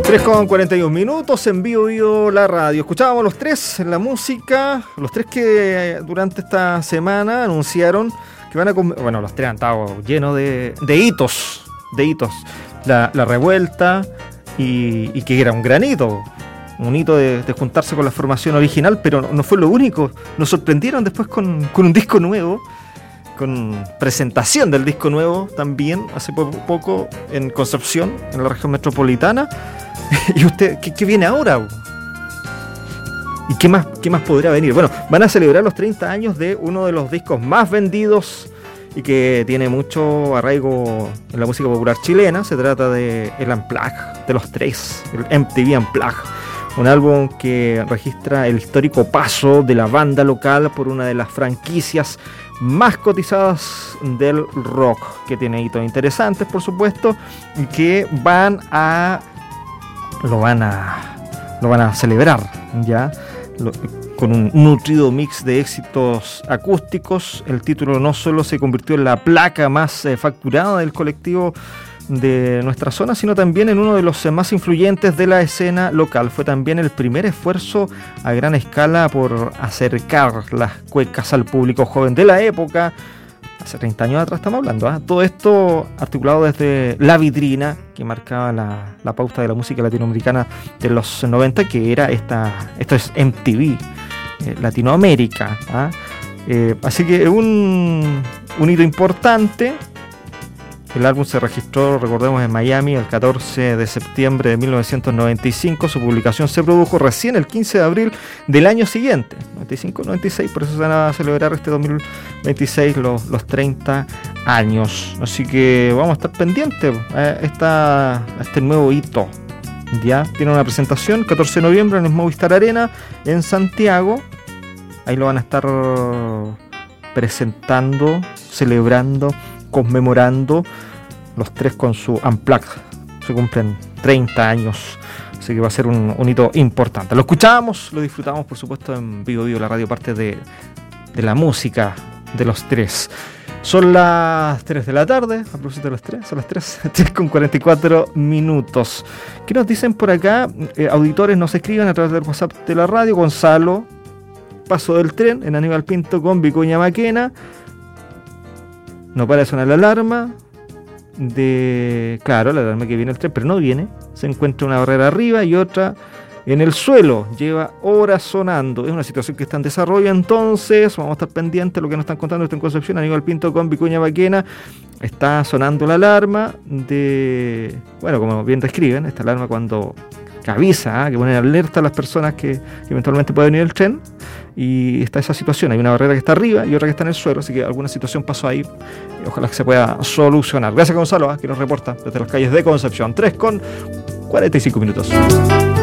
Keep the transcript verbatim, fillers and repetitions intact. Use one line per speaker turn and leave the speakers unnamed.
tres con cuarenta y un minutos en Vivo Vivo la radio. Escuchábamos los tres en la música, los tres que durante esta semana anunciaron que van a... Bueno, los tres han estado llenos de, de hitos, de hitos. La, la revuelta y, y que era un gran hito, un hito de, de juntarse con la formación original, pero no, no fue lo único. Nos sorprendieron después con, con un disco nuevo, con presentación del disco nuevo también hace poco en Concepción, en la región metropolitana. ¿Y usted qué, qué viene ahora? ¿Y qué más, qué más podrá venir? Bueno, van a celebrar los treinta años de uno de los discos más vendidos y que tiene mucho arraigo en la música popular chilena. Se trata de el Unplugged de los tres, el M T V Unplugged, un álbum que registra el histórico paso de la banda local por una de las franquicias más cotizadas del rock, que tiene hitos interesantes, por supuesto, y que van a lo van a lo van a celebrar ya lo, con un nutrido mix de éxitos acústicos. El título no solo se convirtió en la placa más eh, facturada del colectivo de nuestra zona, sino también en uno de los eh, más influyentes de la escena local. Fue también el primer esfuerzo a gran escala por acercar las cuecas al público joven de la época. Hace treinta años atrás estamos hablando, ¿eh? Todo esto articulado desde La Vitrina, que marcaba la, la pauta de la música latinoamericana de los noventa, que era esta, esto es M T V, eh, Latinoamérica, ¿eh? Eh, así que un, un hito importante. El álbum se registró, recordemos, en Miami el catorce de septiembre de mil novecientos noventa y cinco. Su publicación se produjo recién el quince de abril del año siguiente, noventa y cinco noventa y seis, por eso se van a celebrar este dos mil veintiséis los, los treinta años. Así que vamos a estar pendientes a, esta, a este nuevo hito. Ya tiene una presentación catorce de noviembre en el Movistar Arena en Santiago. Ahí lo van a estar presentando, celebrando, conmemorando los tres con su Unplugged. Se cumplen treinta años, así que va a ser un, un hito importante. Lo escuchamos, lo disfrutamos, por supuesto, en Vivo Vivo la radio, parte de, de la música de los tres. Son las tres de la tarde, a propósito de las tres, son las tres, tres con cuarenta y cuatro minutos. ¿Qué nos dicen por acá? Eh, auditores nos escriben a través del WhatsApp de la radio. Gonzalo, paso del tren en Aníbal Pinto con Vicuña Maquena. No para de sonar la alarma de... Claro, la alarma que viene el tren, pero no viene. Se encuentra una barrera arriba y otra en el suelo. Lleva horas sonando. Es una situación que está en desarrollo, entonces vamos a estar pendientes de lo que nos están contando esto en Concepción. Aníbal Pinto con Vicuña Maquena. Está sonando la alarma de... Bueno, como bien describen, esta alarma cuando... que avisa, ¿eh? Que pone alerta a las personas que, que eventualmente puede venir el tren, y está esa situación, hay una barrera que está arriba y otra que está en el suelo, así que alguna situación pasó ahí, y ojalá que se pueda solucionar. Gracias, Gonzalo, ¿eh? Que nos reporta desde las calles de Concepción. tres con cuarenta y cinco minutos.